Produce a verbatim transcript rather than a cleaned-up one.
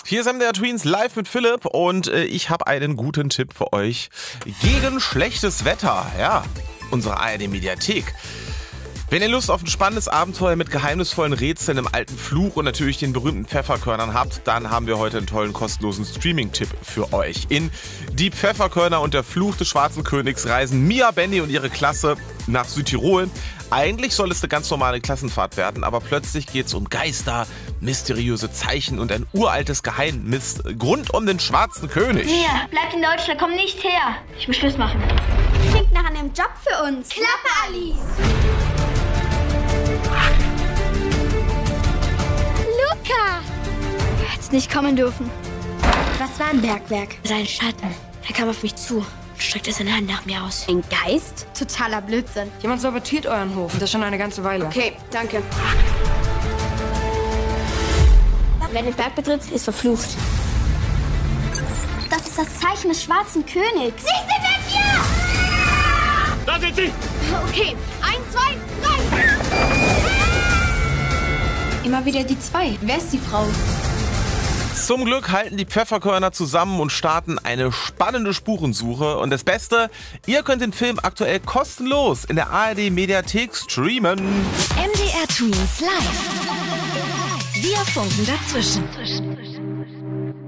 Hier ist M D R Tweens live mit Philipp und äh, ich habe einen guten Tipp für euch gegen schlechtes Wetter. Ja, unsere A R D-Mediathek. Wenn ihr Lust auf ein spannendes Abenteuer mit geheimnisvollen Rätseln im alten Fluch und natürlich den berühmten Pfefferkörnern habt, dann haben wir heute einen tollen kostenlosen Streaming-Tipp für euch. In Die Pfefferkörner und der Fluch des Schwarzen Königs reisen Mia, Benny und ihre Klasse nach Südtirol. Eigentlich soll es eine ganz normale Klassenfahrt werden, aber plötzlich geht es um Geister, mysteriöse Zeichen und ein uraltes Geheimnis rund um den Schwarzen König. Mia, bleib in Deutschland, komm nicht her. Ich will Schluss machen. Klingt nach einem Job für uns. Klappe, Alice! Luca! Hätt's nicht kommen dürfen. Was war ein Bergwerk? Sein Schatten. Er kam auf mich zu und streckte seine Hand nach mir aus. Ein Geist? Totaler Blödsinn. Jemand sabotiert euren Hof. Und das schon eine ganze Weile. Okay, danke. Wer den Berg betritt, ist verflucht. Das ist das Zeichen des Schwarzen Königs. Sie sind weg hier! Da sind sie! Okay, eins, zwei, drei. Immer wieder die zwei. Wer ist die Frau? Zum Glück halten die Pfefferkörner zusammen und starten eine spannende Spurensuche. Und das Beste, ihr könnt den Film aktuell kostenlos in der A R D-Mediathek streamen. M D R Tweens live. Wir funken dazwischen.